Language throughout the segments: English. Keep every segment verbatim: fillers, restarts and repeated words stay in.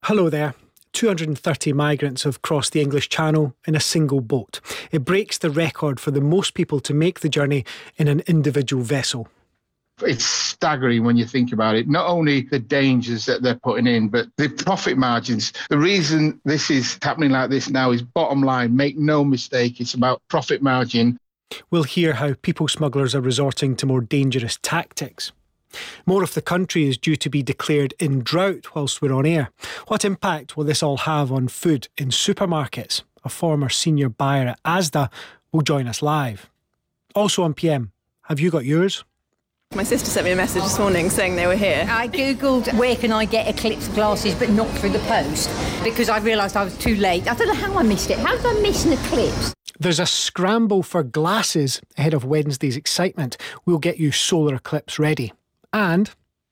Hello there. two hundred thirty migrants have crossed the English Channel in a single boat. It breaks the record for the most people to make the journey in an individual vessel. It's staggering when you think about it. Not only the dangers that they're putting in, but the profit margins. The reason this is happening like this now is bottom line. Make no mistake, it's about profit margin. We'll hear how people smugglers are resorting to more dangerous tactics. More of the country is due to be declared in drought whilst we're on air. What impact will this all have on food in supermarkets? A former senior buyer at Asda will join us live. Also on P M, have you got yours? My sister sent me a message this morning saying they were here. I googled where can I get Eclipse glasses but not through the post because I realised I was too late. I don't know how I missed it. How did I miss an Eclipse? There's a scramble for glasses ahead of Wednesday's excitement. We'll get you solar eclipse ready. And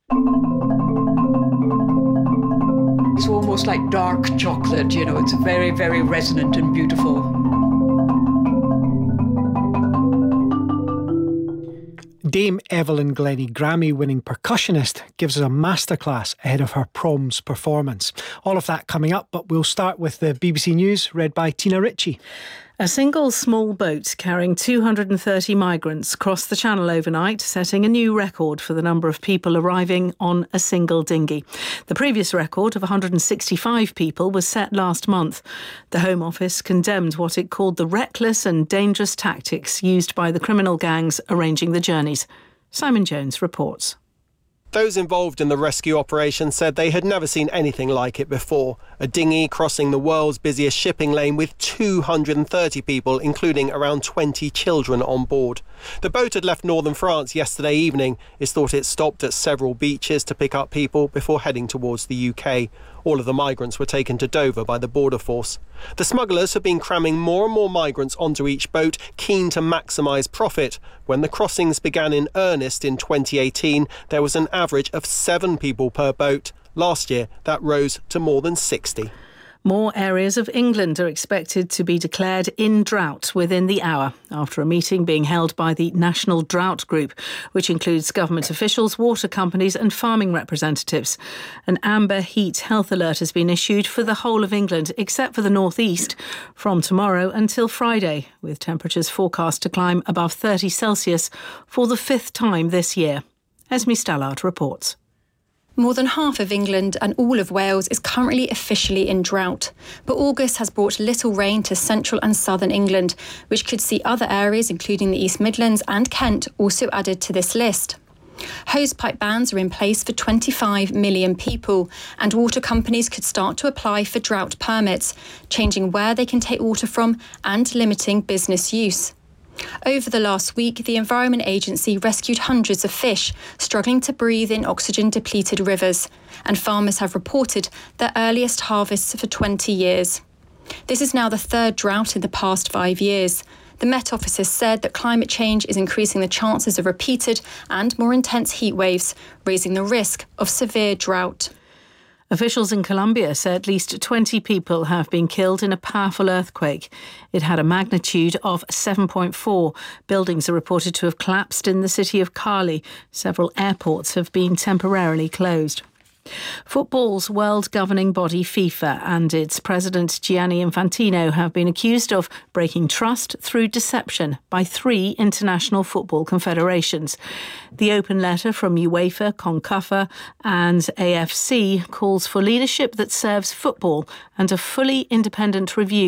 it's almost like dark chocolate, you know, it's very, very resonant and beautiful. Dame Evelyn Glennie, Grammy-winning percussionist, gives us a masterclass ahead of her proms performance. All of that coming up, but we'll start with the B B C News, read by Tina Ritchie. A single small boat carrying two hundred thirty migrants crossed the Channel overnight, setting a new record for the number of people arriving on a single dinghy. The previous record of one hundred sixty-five people was set last month. The Home Office condemned what it called the reckless and dangerous tactics used by the criminal gangs arranging the journeys. Simon Jones reports. Those involved in the rescue operation said they had never seen anything like it before. A dinghy crossing the world's busiest shipping lane with two hundred thirty people, including around twenty children on board. The boat had left northern France yesterday evening. It's thought it stopped at several beaches to pick up people before heading towards the U K. All of the migrants were taken to Dover by the border force. The smugglers have been cramming more and more migrants onto each boat, keen to maximise profit. When the crossings began in earnest in twenty eighteen, there was an average of seven people per boat. Last year, that rose to more than sixty. More areas of England are expected to be declared in drought within the hour after a meeting being held by the National Drought Group, which includes government officials, water companies and farming representatives. An amber heat health alert has been issued for the whole of England, except for the North East, from tomorrow until Friday, with temperatures forecast to climb above thirty Celsius for the fifth time this year. Esme Stallard reports. More than half of England and all of Wales is currently officially in drought. But August has brought little rain to central and southern England, which could see other areas, including the East Midlands and Kent, also added to this list. Hosepipe bans are in place for twenty-five million people, and water companies could start to apply for drought permits, changing where they can take water from and limiting business use. Over the last week, the Environment Agency rescued hundreds of fish struggling to breathe in oxygen-depleted rivers, and farmers have reported their earliest harvests for twenty years. This is now the third drought in the past five years. The Met Office has said that climate change is increasing the chances of repeated and more intense heat waves, raising the risk of severe drought. Officials in Colombia say at least twenty people have been killed in a powerful earthquake. It had a magnitude of seven point four. Buildings are reported to have collapsed in the city of Cali. Several airports have been temporarily closed. Football's world governing body FIFA and its president Gianni Infantino have been accused of breaking trust through deception by three international football confederations. The open letter from UEFA, CONCACAF and A F C calls for leadership that serves football and a fully independent review